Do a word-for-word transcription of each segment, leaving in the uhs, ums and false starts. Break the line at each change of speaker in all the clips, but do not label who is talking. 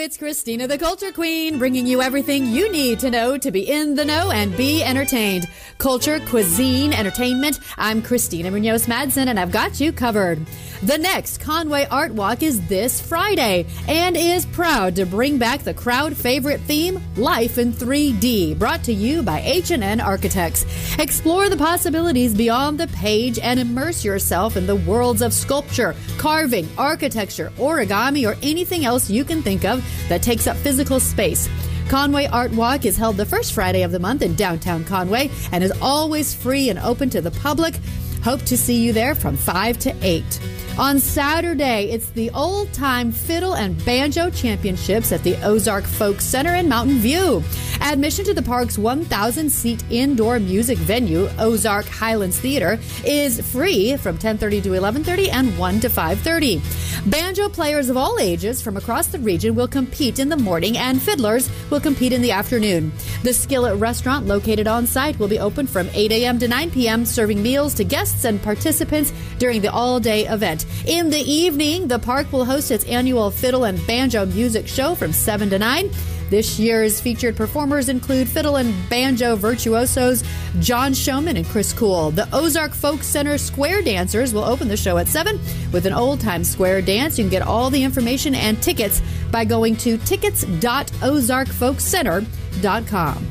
It's Christina the Culture Queen, bringing you everything you need to know to be in the know and be entertained. Culture, cuisine, entertainment. I'm Christina Munoz Madsen, and I've got you covered. The next Conway Art Walk is this Friday and is proud to bring back the crowd favorite theme, Life in three D, brought to you by H and N Architects. Explore the possibilities beyond the page and immerse yourself in the worlds of sculpture, carving, architecture, origami, or anything else you can think of that takes up physical space. Conway Art Walk is held the first Friday of the month in downtown Conway and is always free and open to the public. Hope to see you there from five to eight. On Saturday, it's the old-time fiddle and banjo championships at the Ozark Folk Center in Mountain View. Admission to the park's one thousand seat indoor music venue, Ozark Highlands Theater, is free from ten thirty to eleven thirty and one to five thirty. Banjo players of all ages from across the region will compete in the morning, and fiddlers will compete in the afternoon. The Skillet restaurant located on site will be open from eight a.m. to nine p.m., serving meals to guests and participants during the all-day event. In the evening, the park will host its annual fiddle and banjo music show from seven to nine. This year's featured performers include fiddle and banjo virtuosos John Showman and Chris Cool. The Ozark Folk Center Square Dancers will open the show at seven with an old-time square dance. You can get all the information and tickets by going to tickets dot ozark folk center dot com.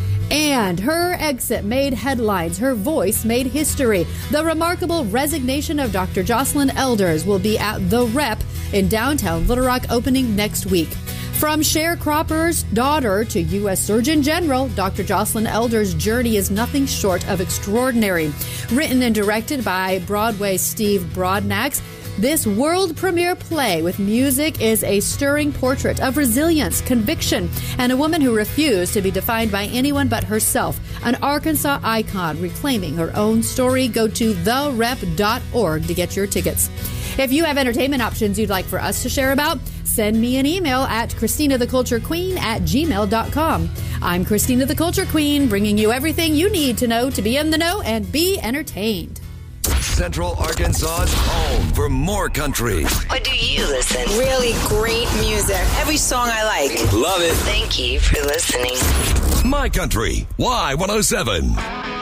And her exit made headlines. Her voice made history. The remarkable resignation of Doctor Jocelyn Elders will be at The Rep in downtown Little Rock opening next week. From sharecropper's daughter to U S Surgeon General, Doctor Jocelyn Elders' journey is nothing short of extraordinary. Written and directed by Broadway's Steve Broadnax, this world premiere play with music is a stirring portrait of resilience, conviction, and a woman who refused to be defined by anyone but herself, an Arkansas icon reclaiming her own story. Go to the rep dot org to get your tickets. If you have entertainment options you'd like for us to share about, send me an email at Christina the Culture Queen at gmail dot com. I'm Christina the Culture Queen, bringing you everything you need to know to be in the know and be entertained.
Central Arkansas's home for more country.
What do you listen?
Really great music. Every song I like.
Love it.
Thank you for listening.
My Country, Y one oh seven.